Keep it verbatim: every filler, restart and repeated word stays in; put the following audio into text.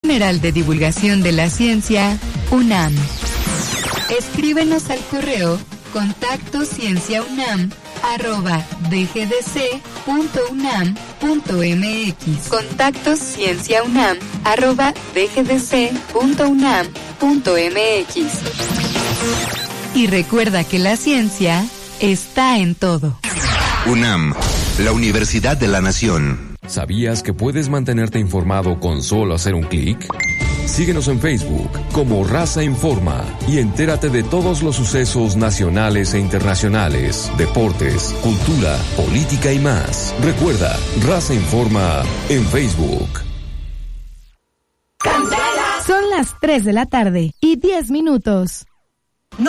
General de Divulgación de la Ciencia, UNAM. Escríbenos al correo contacto cienciaunam arroba dgdc.unam.mx. Contacto cienciaunam arroba dgdc.unam.mx. Y recuerda que la ciencia está en todo. UNAM, la Universidad de la Nación. ¿Sabías que puedes mantenerte informado con solo hacer un clic? Síguenos en Facebook como Raza Informa y entérate de todos los sucesos nacionales e internacionales, deportes, cultura, política y más. Recuerda, Raza Informa en Facebook. Son las tres de la tarde y diez minutos.